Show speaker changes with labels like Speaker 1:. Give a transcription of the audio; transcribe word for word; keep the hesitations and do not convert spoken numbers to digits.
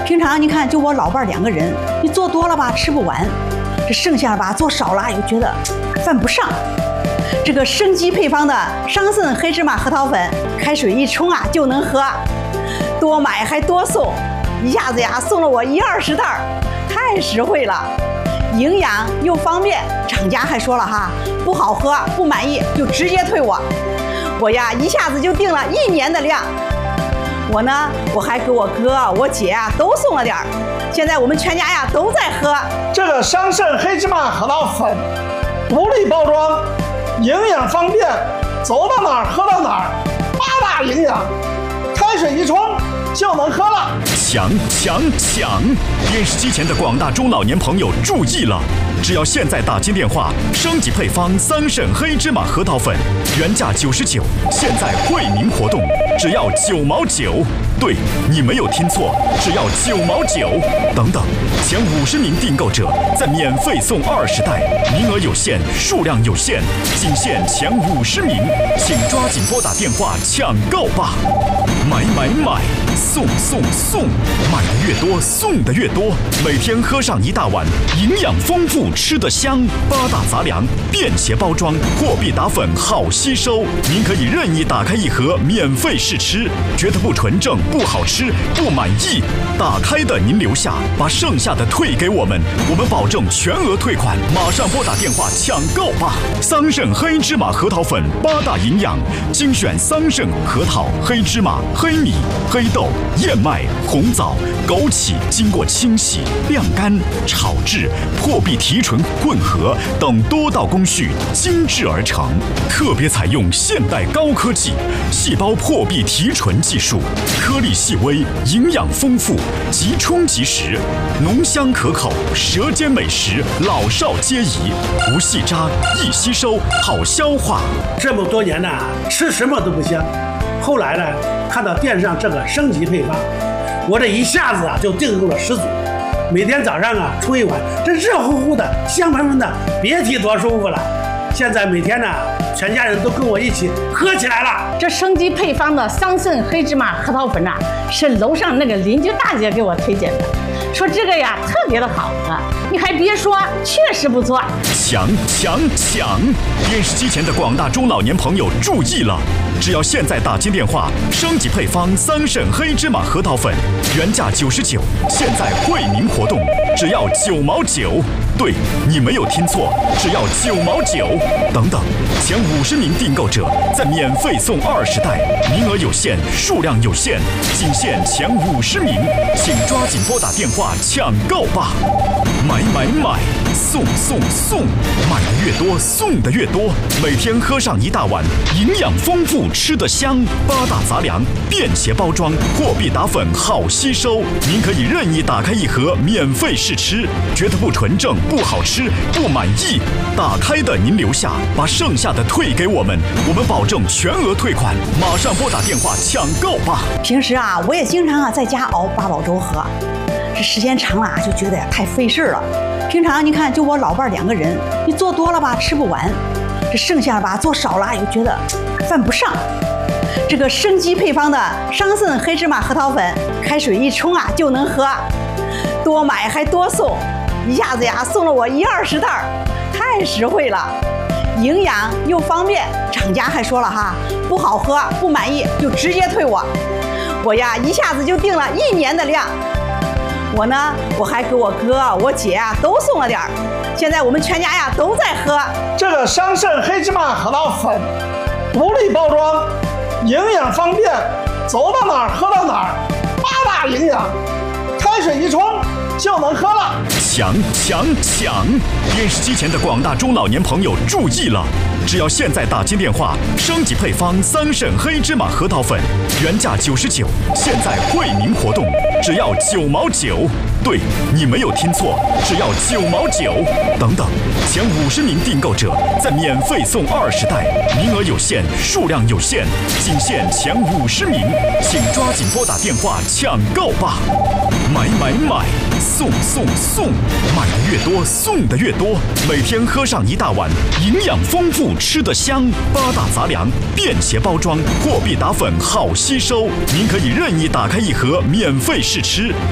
Speaker 1: 平常你看就我老伴儿两个人，你做多了吧吃不完，这剩下吧做少了又觉得犯不上。这个生机配方的桑葚黑芝麻核桃粉，开水一冲啊就能喝，多买还多送，一下子呀送了我一二十袋儿，太实惠了，营养又方便。厂家还说了哈，不好喝不满意就直接退我，我呀一下子就订了一年的量。我呢，我还给我哥、我姐啊都送了点儿，现在我们全家呀都在喝。
Speaker 2: 这个桑葚黑芝麻核桃粉，独立包装，营养方便，走到哪儿喝到哪儿，八大营养，开水一冲就能喝了。
Speaker 3: 抢抢抢！电视机前的广大中老年朋友注意了！只要现在打进电话，升级配方桑葚黑芝麻核桃粉，原价九十九，现在惠民活动，只要九毛九。对，你没有听错，只要九毛九。等等，前五十名订购者再免费送二十袋，名额有限，数量有限，仅限前五十名，请抓紧拨打电话抢购吧！买买买，送送送，买的越多送的越多，每天喝上一大碗，营养丰富，吃得香。八大杂粮，便携包装，货币打粉好吸收，您可以任意打开一盒免费试吃，觉得不纯正、不好吃、不满意，打开的您留下，把剩下的退给我们，我们保证全额退款。马上拨打电话抢购吧！桑葚黑芝麻核桃粉，八大营养，精选桑葚、核桃、黑芝麻、黑米、黑豆、燕麦、红枣、枸杞，经过清洗、晾干、炒制、破壁提纯混合等多道工序精制而成，特别采用现代高科技细胞破壁提纯技术，颗粒细微，营养丰富，即冲即食，浓香可口，舌尖美食，老少皆宜，不细渣，易吸收，好消化。
Speaker 4: 这么多年呢，吃什么都不香。后来呢，看到电视上这个升级配方，我这一下子啊就订购了十组，每天早上啊冲一碗，这热乎乎的、香喷喷的，别提多舒服了。现在每天呢，全家人都跟我一起喝起来了。
Speaker 5: 这升级配方的桑葚黑芝麻核桃粉呐、啊，是楼上那个邻居大姐给我推荐的，说这个呀特别的好喝。你还别说，确实不错。
Speaker 3: 抢抢抢！电视机前的广大中老年朋友注意了！只要现在打进电话，升级配方桑葚黑芝麻核桃粉，原价九十九，现在惠民活动，只要九毛九。对，你没有听错，只要九毛九。等等，前五十名订购者再免费送二十袋，名额有限，数量有限，仅限前五十名，请抓紧拨打电话抢购吧！买买买，送送送，买的越多送的越多，每天喝上一大碗，营养丰富，吃得香。八大杂粮，便携包装，货币打粉好吸收，您可以任意打开一盒免费试吃，觉得不纯正、不好吃、不满意，打开的您留下，把剩下的退给我们，我们保证全额退款。马上拨打电话抢购吧！
Speaker 1: 平时啊，我也经常啊在家熬八宝粥喝，这时间长了啊就觉得呀太费事了。平常你看就我老伴儿两个人，你做多了吧吃不完，这剩下吧做少了又觉得犯不上。这个生机配方的桑葚黑芝麻核桃粉，开水一冲啊就能喝，多买还多送，一下子呀送了我一二十袋儿，太实惠了，营养又方便。厂家还说了哈，不好喝不满意就直接退我，我呀一下子就订了一年的量。我呢，我还给我哥、我姐啊都送了点儿，现在我们全家呀都在喝。
Speaker 2: 这个桑葚黑芝麻核桃粉，独立包装，营养方便，走到哪儿喝到哪儿，八大营养，开水一冲就能喝了。
Speaker 3: 抢抢抢！电视机前的广大中老年朋友注意了！只要现在打进电话，升级配方桑葚黑芝麻核桃粉，原价九十九，现在惠民活动，只要九毛九。对，你没有听错，只要九毛九。等等，前五十名订购者再免费送二十袋，名额有限，数量有限，仅限前五十名，请抓紧拨打电话抢购吧！买买买，送送送，买的越多送的越多，每天喝上一大碗，营养丰富，吃得香。八大杂粮，便携包装，货币打粉好吸收，您可以任意打开一盒免费试吃，